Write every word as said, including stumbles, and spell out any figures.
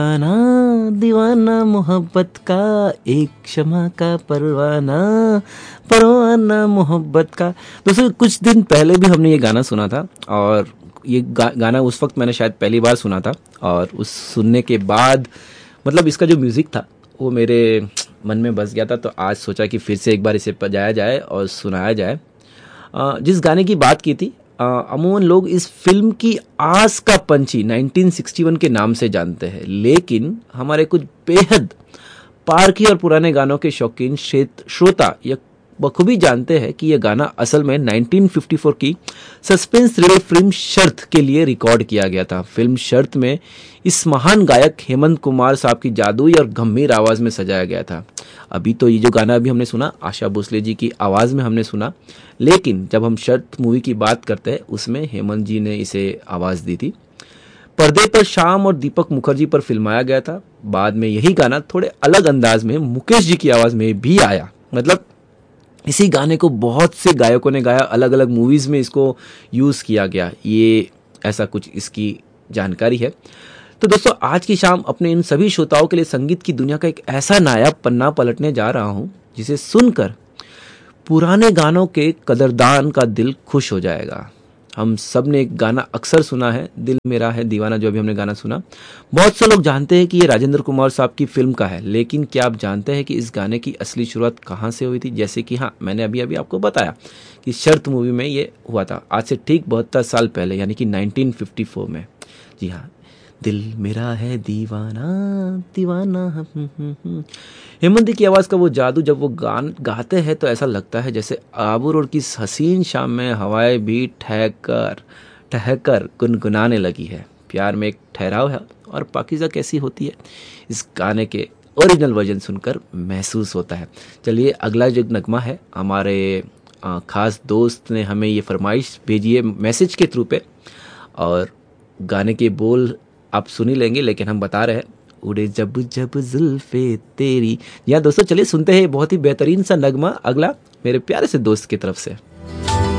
दीवाना दीवाना मोहब्बत का, एक क्षमा का परवाना, परवाना मोहब्बत का। दोस्तों कुछ दिन पहले भी हमने ये गाना सुना था और ये गा, गाना उस वक्त मैंने शायद पहली बार सुना था और उस सुनने के बाद मतलब इसका जो म्यूज़िक था वो मेरे मन में बस गया था। तो आज सोचा कि फिर से एक बार इसे बजाया जाए और सुनाया जाए। अ, जिस गाने की बात की थी, अ, अमूमन लोग इस फिल्म की आस का पंछी उन्नीस सौ इकसठ के नाम से जानते हैं, लेकिन हमारे कुछ बेहद पारखी और पुराने गानों के शौकीन क्षेत्र श्रोता यह बखूबी जानते हैं कि यह गाना असल में उन्नीस सौ चौवन की सस्पेंस थ्रिलर फिल्म शर्त के लिए रिकॉर्ड किया गया था। फिल्म शर्त में इस महान गायक हेमंत कुमार साहब की जादुई और गंभीर आवाज़ में सजाया गया था। अभी तो ये जो गाना अभी हमने सुना आशा भोसले जी की आवाज़ में हमने सुना, लेकिन जब हम शर्त मूवी की बात करते हैं उसमें हेमंत जी ने इसे आवाज़ दी थी। पर्दे पर श्याम और दीपक मुखर्जी पर फिल्माया गया था। बाद में यही गाना थोड़े अलग अंदाज में मुकेश जी की आवाज़ में भी आया। मतलब इसी गाने को बहुत से गायकों ने गाया, अलग अलग मूवीज़ में इसको यूज़ किया गया। ये ऐसा कुछ इसकी जानकारी है। तो दोस्तों आज की शाम अपने इन सभी श्रोताओं के लिए संगीत की दुनिया का एक ऐसा नायाब पन्ना पलटने जा रहा हूं जिसे सुनकर पुराने गानों के कदरदान का दिल खुश हो जाएगा। हम सब ने एक गाना अक्सर सुना है, दिल मेरा है दीवाना, जो अभी हमने गाना सुना। बहुत से लोग जानते हैं कि ये राजेंद्र कुमार साहब की फिल्म का है, लेकिन क्या आप जानते हैं कि इस गाने की असली शुरुआत कहाँ से हुई थी? जैसे कि हाँ, मैंने अभी अभी आपको बताया कि शर्त मूवी में ये हुआ था आज से ठीक बहत्तर साल पहले, यानी कि उन्नीस सौ चौवन में। जी हाँ, दिल मेरा है दीवाना दीवाना। हम्म, हम्म, हम्म। हेमंत की आवाज़ का वो जादू, जब वो गान गाते हैं तो ऐसा लगता है जैसे आबूर और किस हसीन शाम में हवाएं भी ठहकर ठहकर गुनगुनाने लगी है। प्यार में एक ठहराव है और पाकीज़ा कैसी होती है, इस गाने के ओरिजिनल वर्जन सुनकर महसूस होता है। चलिए अगला जो नगमा है, हमारे आ, खास दोस्त ने हमें ये फरमाइश भेजी है मैसेज के थ्रू पे, और गाने के बोल आप सुन ही लेंगे, लेकिन हम बता रहे हैं उड़े जब जब जुल्फे तेरी। या दोस्तों चलिए सुनते हैं बहुत ही बेहतरीन सा नगमा अगला मेरे प्यारे से दोस्त की तरफ से।